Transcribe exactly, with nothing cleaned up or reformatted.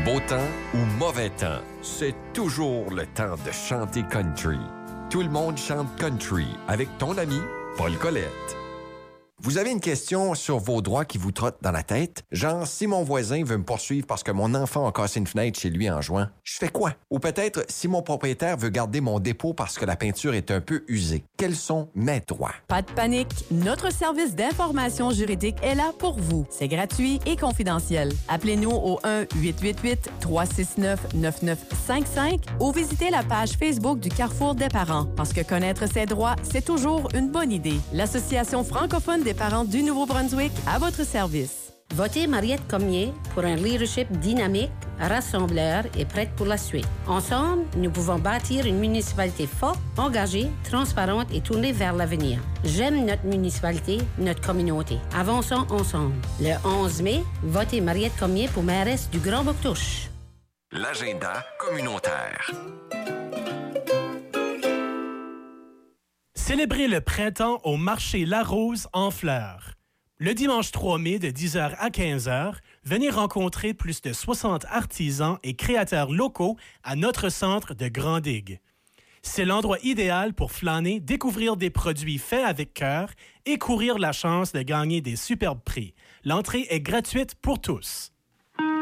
Beau temps ou mauvais temps, c'est toujours le temps de chanter country. Tout le monde chante country avec ton ami Paul Colette. Vous avez une question sur vos droits qui vous trottent dans la tête? Genre, si mon voisin veut me poursuivre parce que mon enfant a cassé une fenêtre chez lui en juin, je fais quoi? Ou peut-être, si mon propriétaire veut garder mon dépôt parce que la peinture est un peu usée, quels sont mes droits? Pas de panique, notre service d'information juridique est là pour vous. C'est gratuit et confidentiel. Appelez-nous au un huit huit huit trois six neuf neuf neuf cinq cinq ou visitez la page Facebook du Carrefour des parents, parce que connaître ses droits, c'est toujours une bonne idée. L'Association francophone des parents du Nouveau-Brunswick à votre service. Votez Mariette Cormier pour un leadership dynamique, rassembleur et prête pour la suite. Ensemble, nous pouvons bâtir une municipalité forte, engagée, transparente et tournée vers l'avenir. J'aime notre municipalité, notre communauté. Avançons ensemble. Le onze mai, votez Mariette Cormier pour mairesse du Grand Bouctouche. L'agenda communautaire. Célébrez le printemps au marché La Rose en fleurs. Le dimanche trois mai de dix heures à quinze heures, venez rencontrer plus de soixante artisans et créateurs locaux à notre centre de Grand-Digue. C'est l'endroit idéal pour flâner, découvrir des produits faits avec cœur et courir la chance de gagner des superbes prix. L'entrée est gratuite pour tous.